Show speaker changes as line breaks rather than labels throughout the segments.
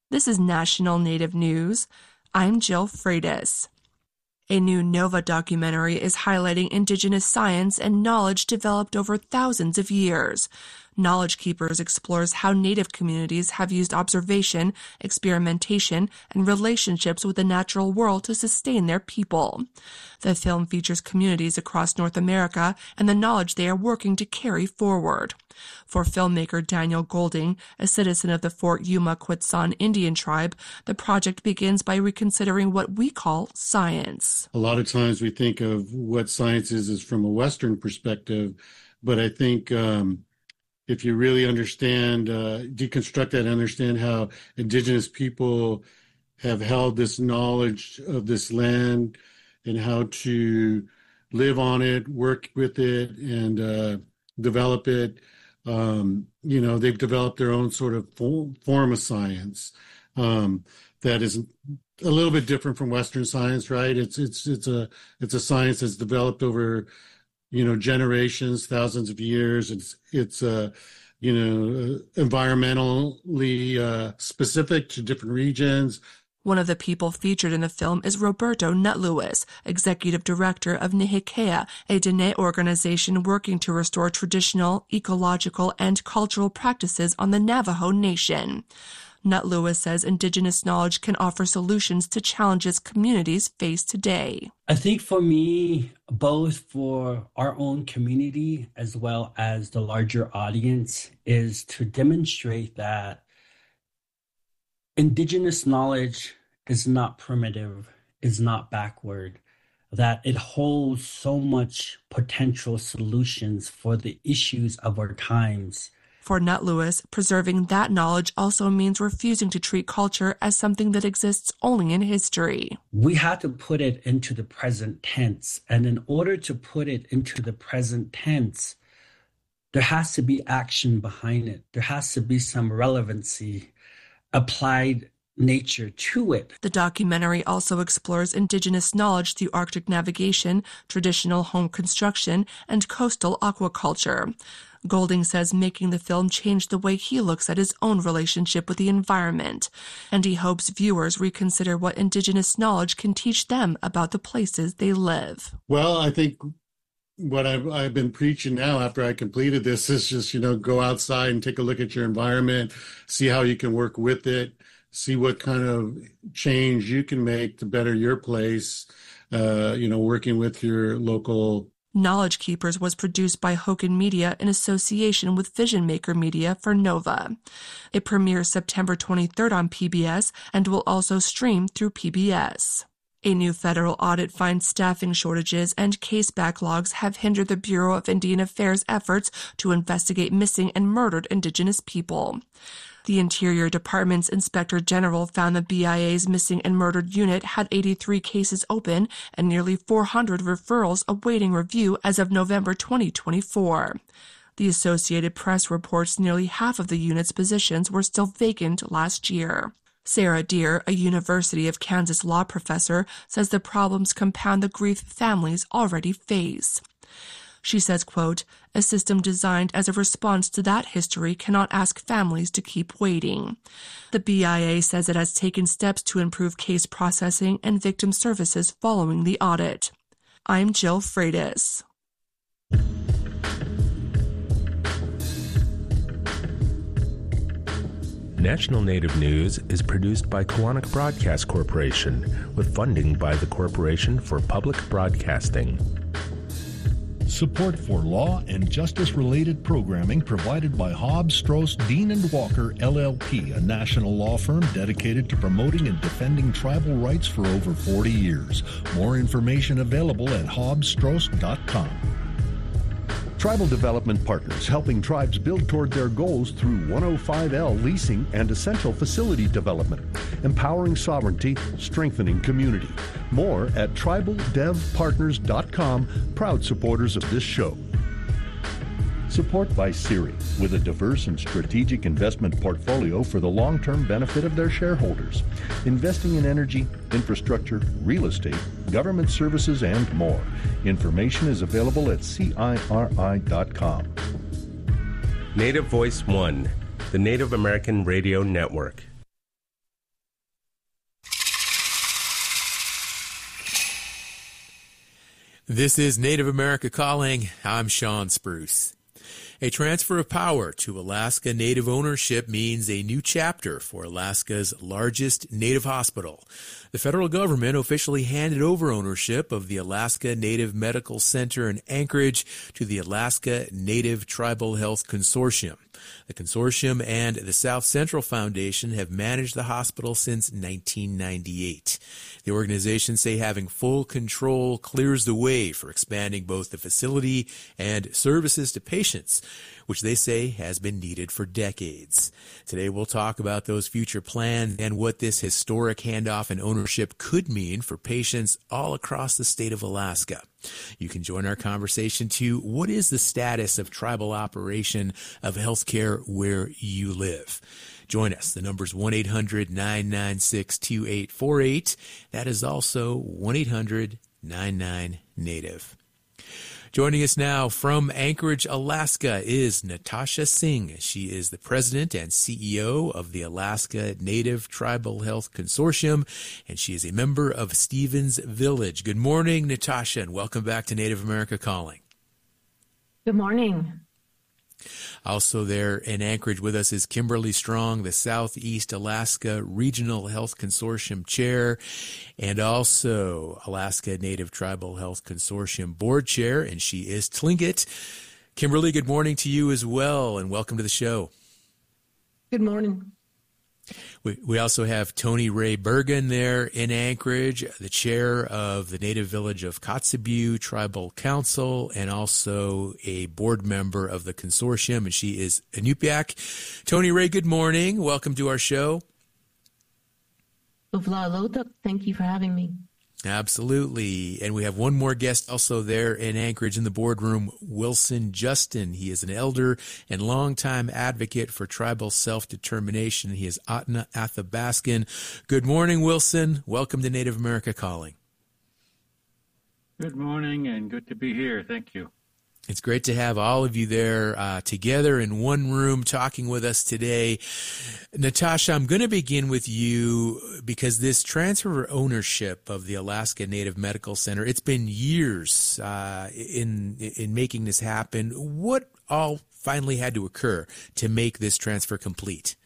This is National Native News. I'm Jill Freitas. A new NOVA documentary is highlighting Indigenous science and knowledge developed over thousands of years. Knowledge Keepers explores how Native communities have used observation, experimentation, and relationships with the natural world to sustain their people. The film features communities across North America and the knowledge they are working to carry forward. For filmmaker Daniel Golding, a citizen of the Fort Yuma Quitsan Indian tribe, the project begins by reconsidering what we call science.
A lot of times we think of what science is from a Western perspective, but I think if you really understand, deconstruct that, understand how Indigenous people have held this knowledge of this land and how to live on it, work with it, and develop it. They've developed their own sort of form of science that is a little bit different from Western science, right? It's a science that's developed over generations, thousands of years. It's environmentally specific to different regions.
One of the people featured in the film is Roberto Nutlewis, executive director of Nihikea, a Dene organization working to restore traditional, ecological, and cultural practices on the Navajo Nation. Nutlewis says Indigenous knowledge can offer solutions to challenges communities face today.
I think for me, both for our own community as well as the larger audience, is to demonstrate that Indigenous knowledge is not primitive, is not backward, that it holds so much potential solutions for the issues of our times.
For Nutlewis, preserving that knowledge also means refusing to treat culture as something that exists only in history.
We have to put it into the present tense, and in order to put it into the present tense, there has to be action behind it. There has to be some relevancy, applied nature to it.
The documentary also explores Indigenous knowledge through Arctic navigation, traditional home construction, and coastal aquaculture. Golding says making the film changed the way he looks at his own relationship with the environment, and he hopes viewers reconsider what Indigenous knowledge can teach them about the places they live.
Well, I think what I've been preaching now after I completed this is just, go outside and take a look at your environment, see how you can work with it, see what kind of change you can make to better your place, working with your local.
Knowledge Keepers was produced by Hogan Media in association with Vision Maker Media for NOVA. It premieres September 23rd on PBS and will also stream through PBS. A new federal audit finds staffing shortages and case backlogs have hindered the Bureau of Indian Affairs' efforts to investigate missing and murdered Indigenous people. The Interior Department's Inspector General found the BIA's Missing and Murdered Unit had 83 cases open and nearly 400 referrals awaiting review as of November 2024. The Associated Press reports nearly half of the unit's positions were still vacant last year. Sarah Deer, a University of Kansas law professor, says the problems compound the grief families already face. She says, quote, "A system designed as a response to that history cannot ask families to keep waiting." The BIA says it has taken steps to improve case processing and victim services following the audit. I'm Jill Freitas.
National Native News is produced by Koahnic Broadcast Corporation with funding by the Corporation for Public Broadcasting.
Support for law and justice-related programming provided by Hobbs, Strauss, Dean & Walker, LLP, a national law firm dedicated to promoting and defending tribal rights for over 40 years. More information available at hobbsstrauss.com. Tribal Development Partners, helping tribes build toward their goals through 105L leasing and essential facility development, empowering sovereignty, strengthening community. More at tribaldevpartners.com, proud supporters of this show. Support by Siri, with a diverse and strategic investment portfolio for the long-term benefit of their shareholders, investing in energy, infrastructure, real estate, government services, and more. Information is available at CIRI.com.
Native Voice One, the Native American Radio Network.
This is Native America Calling. I'm Sean Spruce. A transfer of power to Alaska Native ownership means a new chapter for Alaska's largest Native hospital. The federal government officially handed over ownership of the Alaska Native Medical Center in Anchorage to the Alaska Native Tribal Health Consortium. The consortium and the South Central Foundation have managed the hospital since 1998. The organizations say having full control clears the way for expanding both the facility and services to patients, which they say has been needed for decades. Today we'll talk about those future plans and what this historic handoff and ownership could mean for patients all across the state of Alaska. You can join our conversation too. What is the status of tribal operation of healthcare where you live? Join us. The number's 1-800-996-2848. That is also 1-800-99-NATIVE. Joining us now from Anchorage, Alaska, is Natasha Singh. She is the president and CEO of the Alaska Native Tribal Health Consortium, and she is a member of Stevens Village. Good morning, Natasha, and welcome back to Native America Calling.
Good morning.
Also there in Anchorage with us is Kimberly Strong, the Southeast Alaska Regional Health Consortium Chair, and also Alaska Native Tribal Health Consortium Board Chair, and she is Tlingit. Kimberly, good morning to you as well, and welcome to the show.
Good morning.
We also have Tony Ray Bergen there in Anchorage, the chair of the Native Village of Kotzebue Tribal Council, and also a board member of the consortium, and she is Inupiaq. Tony Ray, good morning. Welcome to our show.
Thank you for having me.
Absolutely. And we have one more guest also there in Anchorage in the boardroom, Wilson Justin. He is an elder and longtime advocate for tribal self-determination. He is Ahtna Athabaskan. Good morning, Wilson. Welcome to Native America Calling.
Good morning and good to be here. Thank you.
It's great to have all of you there together in one room talking with us today. Natasha, I'm going to begin with you because this transfer of ownership of the Alaska Native Medical Center, it's been years in making this happen. What all finally had to occur to make this transfer complete?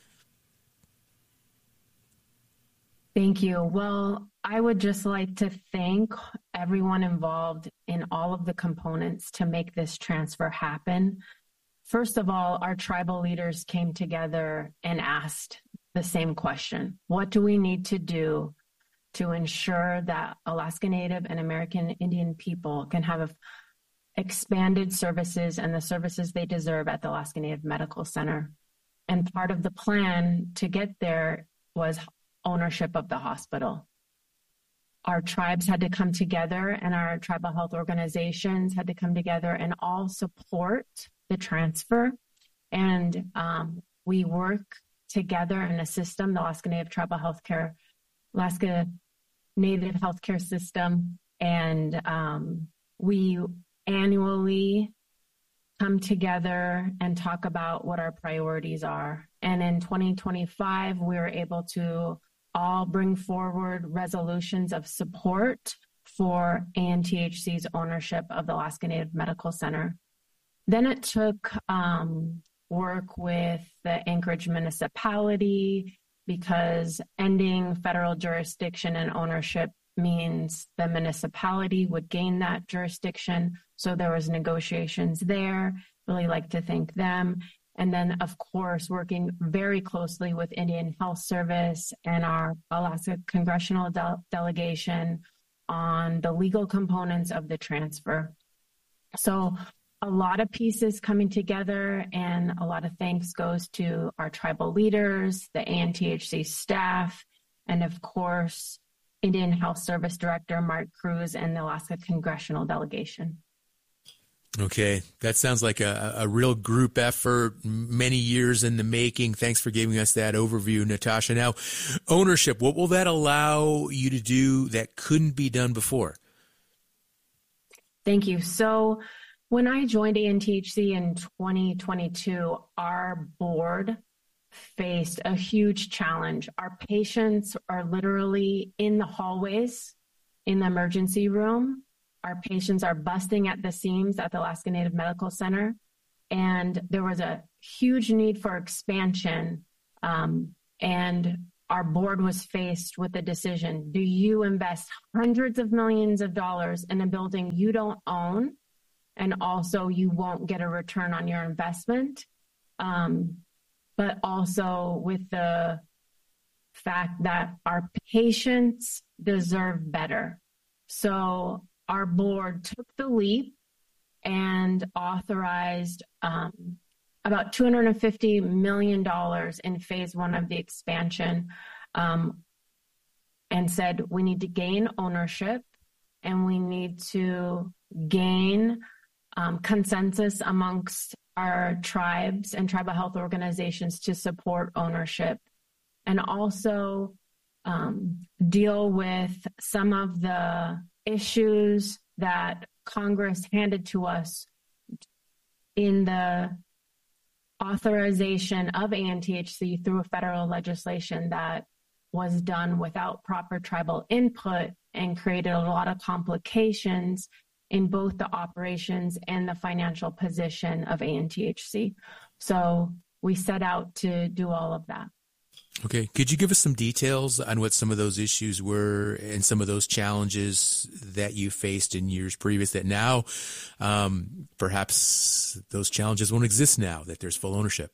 Thank you. Well, I would just like to thank everyone involved in all of the components to make this transfer happen. First of all, our tribal leaders came together and asked the same question. What do we need to do to ensure that Alaska Native and American Indian people can have expanded services and the services they deserve at the Alaska Native Medical Center? And part of the plan to get there was ownership of the hospital. Our tribes had to come together and our tribal health organizations had to come together and all support the transfer. And we work together in a system, the Alaska Native Tribal Healthcare, Alaska Native Healthcare System. And we annually come together and talk about what our priorities are. And in 2025, we were able to all bring forward resolutions of support for ANTHC's ownership of the Alaska Native Medical Center. Then it took work with the Anchorage municipality because ending federal jurisdiction and ownership means the municipality would gain that jurisdiction. So there was negotiations there. Really like to thank them. And then, of course, working very closely with Indian Health Service and our Alaska Congressional Delegation on the legal components of the transfer. So a lot of pieces coming together, and a lot of thanks goes to our tribal leaders, the ANTHC staff, and of course, Indian Health Service Director Mark Cruz and the Alaska Congressional Delegation.
Okay, that sounds like a real group effort, many years in the making. Thanks for giving us that overview, Natasha. Now, ownership, what will that allow you to do that couldn't be done before?
Thank you. So when I joined ANTHC in 2022, our board faced a huge challenge. Our patients are literally in the hallways, in the emergency room, our patients are busting at the seams at the Alaska Native Medical Center, and there was a huge need for expansion. And our board was faced with the decision: do you invest hundreds of millions of dollars in a building you don't own, and also you won't get a return on your investment, but also with the fact that our patients deserve better? So our board took the leap and authorized about $250 million in phase one of the expansion, and said we need to gain ownership and we need to gain consensus amongst our tribes and tribal health organizations to support ownership, and also deal with some of the issues that Congress handed to us in the authorization of ANTHC through a federal legislation that was done without proper tribal input and created a lot of complications in both the operations and the financial position of ANTHC. So we set out to do all of that.
Okay. Could you give us some details on what some of those issues were and some of those challenges that you faced in years previous that now perhaps those challenges won't exist now that there's full ownership?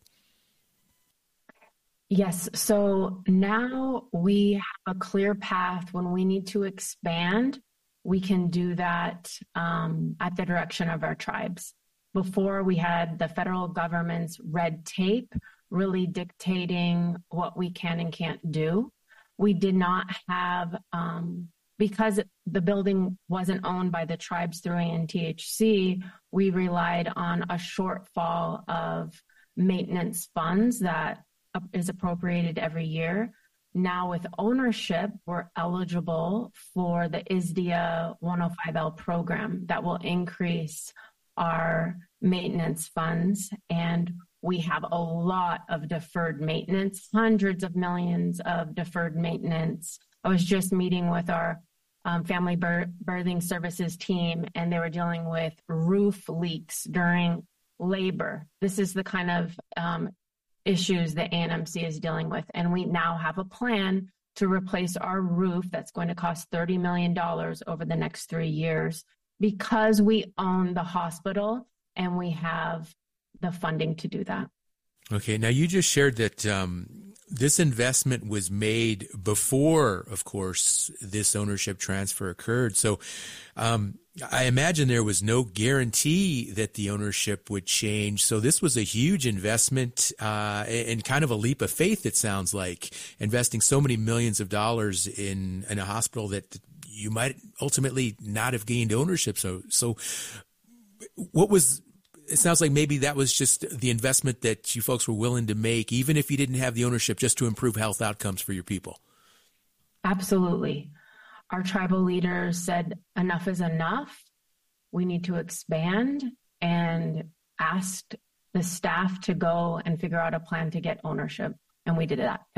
Yes. So now we have a clear path. When we need to expand, we can do that at the direction of our tribes. Before, we had the federal government's red tape really dictating what we can and can't do. We did not have, because the building wasn't owned by the tribes through ANTHC, we relied on a shortfall of maintenance funds that is appropriated every year. Now with ownership, we're eligible for the ISDEA 105L program that will increase our maintenance funds, and we have a lot of deferred maintenance, hundreds of millions of deferred maintenance. I was just meeting with our family birthing services team, and they were dealing with roof leaks during labor. This is the kind of issues that ANMC is dealing with. And we now have a plan to replace our roof that's going to cost $30 million over the next 3 years because we own the hospital and we have the funding to do that.
Okay. Now you just shared that this investment was made before, of course, this ownership transfer occurred. So I imagine there was no guarantee that the ownership would change. So this was a huge investment and kind of a leap of faith, it sounds like, investing so many millions of dollars in a hospital that you might ultimately not have gained ownership. So what was... It sounds like maybe that was just the investment that you folks were willing to make, even if you didn't have the ownership, just to improve health outcomes for your people.
Absolutely. Our tribal leaders said, enough is enough. We need to expand, and asked the staff to go and figure out a plan to get ownership. And we did that.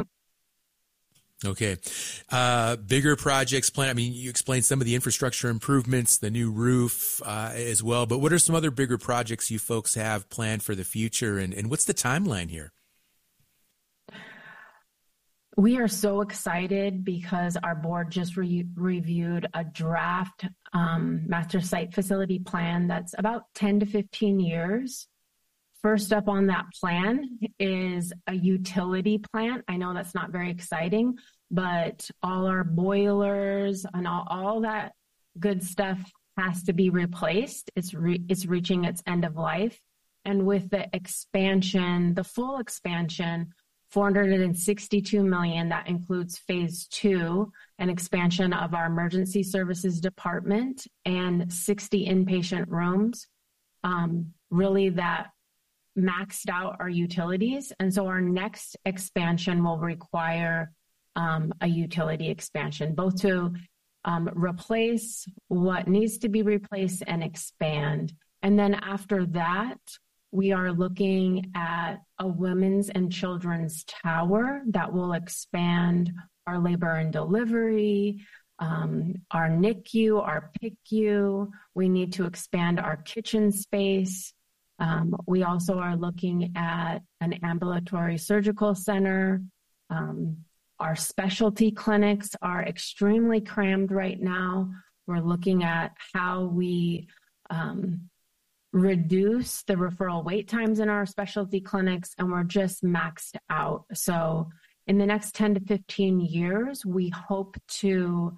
Okay. Bigger projects planned. I mean, you explained some of the infrastructure improvements, the new roof as well, but what are some other bigger projects you folks have planned for the future, and what's the timeline here?
We are so excited because our board just reviewed a draft master site facility plan that's about 10 to 15 years. First up on that plan is a utility plant. I know that's not very exciting, but all our boilers and all that good stuff has to be replaced. It's reaching its end of life. And with the expansion, the full expansion, $462 million, that includes phase 2, an expansion of our emergency services department and 60 inpatient rooms. Really that maxed out our utilities. And so our next expansion will require a utility expansion, both to replace what needs to be replaced and expand. And then after that, we are looking at a women's and children's tower that will expand our labor and delivery, our NICU, our PICU. We need to expand our kitchen space. We also are looking at an ambulatory surgical center. Our specialty clinics are extremely crammed right now. We're looking at how we reduce the referral wait times in our specialty clinics, and we're just maxed out. So in the next 10 to 15 years, we hope to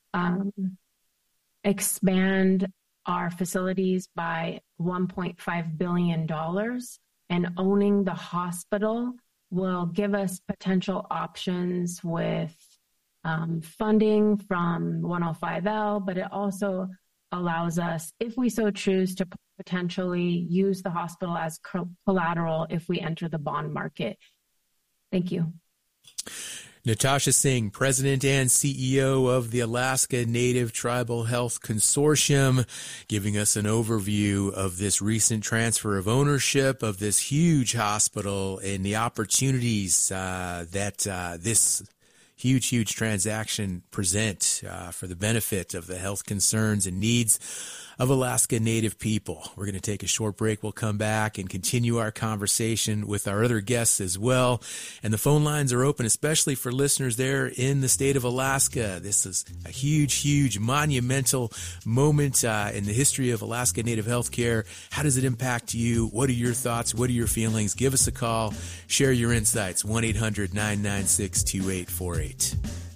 expand our facilities by $1.5 billion, and owning the hospital will give us potential options with funding from 105L, but it also allows us, if we so choose, to potentially use the hospital as collateral if we enter the bond market. Thank you.
Natasha Singh, President and CEO of the Alaska Native Tribal Health Consortium, giving us an overview of this recent transfer of ownership of this huge hospital and the opportunities that this huge transaction present for the benefit of the health concerns and needs of Alaska Native people. We're going to take a short break. We'll come back and continue our conversation with our other guests as well. And the phone lines are open, especially for listeners there in the state of Alaska. This is a huge, monumental moment in the history of Alaska Native healthcare. How does it impact you? What are your thoughts? What are your feelings? Give us a call. Share your insights. 1-800-996-2848.